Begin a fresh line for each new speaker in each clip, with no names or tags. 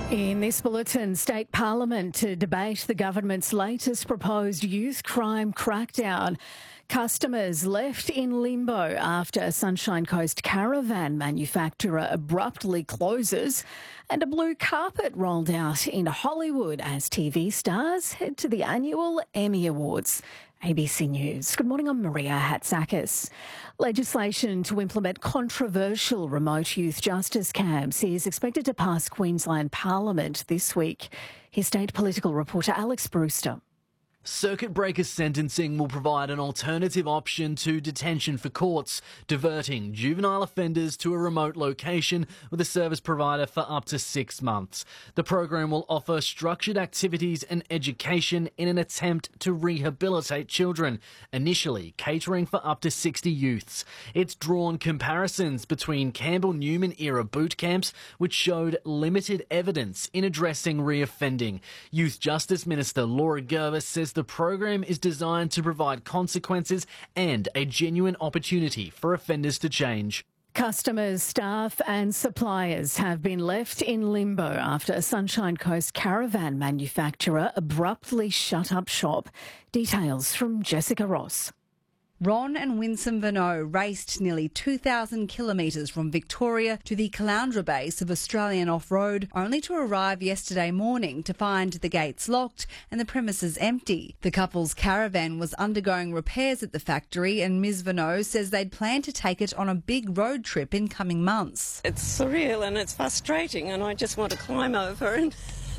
In this bulletin, State Parliament to debate the government's latest proposed youth crime crackdown. Customers left in limbo after a Sunshine Coast caravan manufacturer abruptly closes, and a blue carpet rolled out in Hollywood as TV stars head to the annual Emmy Awards. ABC News. Good morning, I'm Maria Hatzakis. Legislation to implement controversial remote youth justice camps is expected to pass Queensland Parliament this week. Here's state political reporter Alex Brewster.
Circuit breaker sentencing will provide an alternative option to detention for courts, diverting juvenile offenders to a remote location with a service provider for up to 6 months. The program will offer structured activities and education in an attempt to rehabilitate children, initially catering for up to 60 youths. It's drawn comparisons between Campbell Newman era boot camps, which showed limited evidence in addressing reoffending. Youth Justice Minister Laura Gervis says the program is designed to provide consequences and a genuine opportunity for offenders to change.
Customers, staff and suppliers have been left in limbo after a Sunshine Coast caravan manufacturer abruptly shut up shop. Details from Jessica Ross.
Ron and Winsome Vano raced nearly 2,000 kilometres from Victoria to the Caloundra base of Australian Off-Road, only to arrive yesterday morning to find the gates locked and the premises empty. The couple's caravan was undergoing repairs at the factory, and Ms Vano says they'd planned to take it on a big road trip in coming months.
It's surreal and it's frustrating, and I just want to climb over and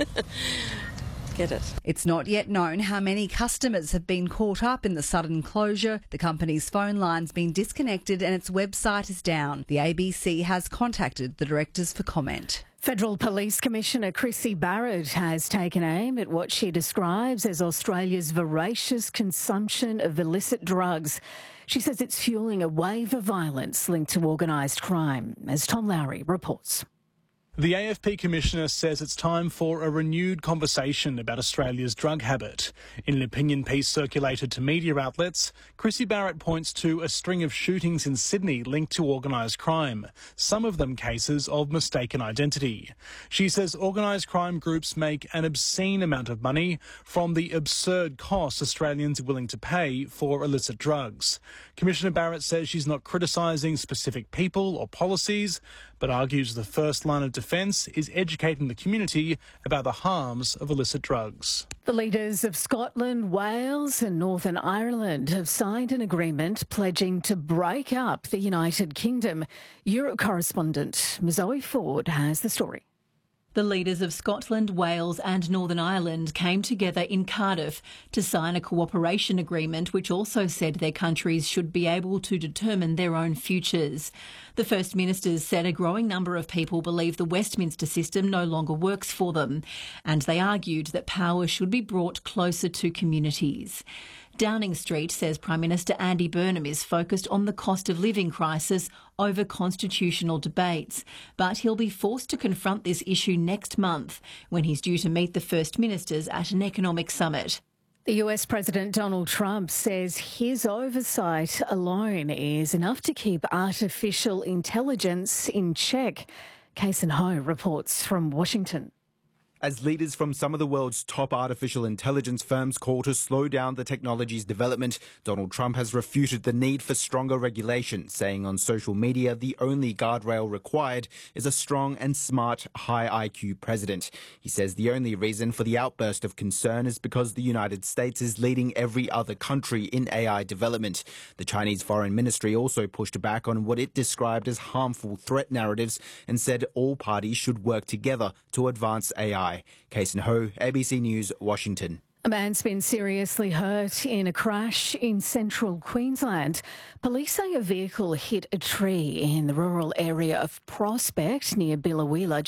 get it.
It's not yet known how many customers have been caught up in the sudden closure. The company's phone line's been disconnected and its website is down. The ABC has contacted the directors for comment.
Federal Police Commissioner Chrissy Barrett has taken aim at what she describes as Australia's voracious consumption of illicit drugs. She says it's fuelling a wave of violence linked to organised crime, as Tom Lowry reports.
The AFP Commissioner says it's time for a renewed conversation about Australia's drug habit. In an opinion piece circulated to media outlets, Chrissy Barrett points to a string of shootings in Sydney linked to organised crime, some of them cases of mistaken identity. She says organised crime groups make an obscene amount of money from the absurd costs Australians are willing to pay for illicit drugs. Commissioner Barrett says she's not criticising specific people or policies, but argues the first line of defence is educating the community about the harms of illicit drugs.
The leaders of Scotland, Wales and Northern Ireland have signed an agreement pledging to break up the United Kingdom. Europe correspondent Zoe Ford has the story.
The leaders of Scotland, Wales and Northern Ireland came together in Cardiff to sign a cooperation agreement which also said their countries should be able to determine their own futures. The First Ministers said a growing number of people believe the Westminster system no longer works for them, and they argued that power should be brought closer to communities. Downing Street says Prime Minister Andy Burnham is focused on the cost of living crisis over constitutional debates, but he'll be forced to confront this issue next month when he's due to meet the First Ministers at an economic summit.
The US President Donald Trump says his oversight alone is enough to keep artificial intelligence in check. Kason Ho reports from Washington.
As leaders from some of the world's top artificial intelligence firms call to slow down the technology's development, Donald Trump has refuted the need for stronger regulation, saying on social media the only guardrail required is a strong and smart, high IQ president. He says the only reason for the outburst of concern is because the United States is leading every other country in AI development. The Chinese Foreign Ministry also pushed back on what it described as harmful threat narratives and said all parties should work together to advance AI. Kason Ho, ABC News, Washington.
A man's been seriously hurt in a crash in central Queensland. Police say a vehicle hit a tree in the rural area of Prospect near Biloela